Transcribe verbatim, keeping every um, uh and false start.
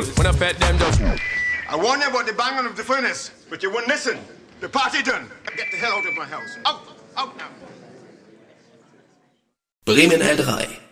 youth. When I pet them just. I warned you about the banging of the furnace, but you wouldn't listen. The party done. Get the hell out of my house. Out, out now. Bremen L drei.